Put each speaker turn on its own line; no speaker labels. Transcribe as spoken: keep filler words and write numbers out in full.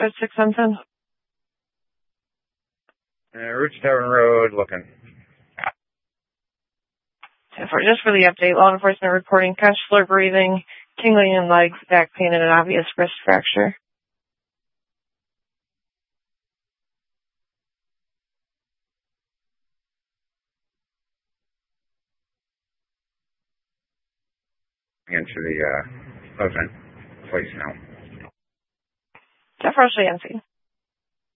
at six something.
Uh, Route seven Road, looking.
So for, just for the update, law enforcement reporting conscious slur breathing, tingling in legs, back pain, and an obvious wrist fracture.
Into the uh, event place now.
Jeff Rush, Yancy.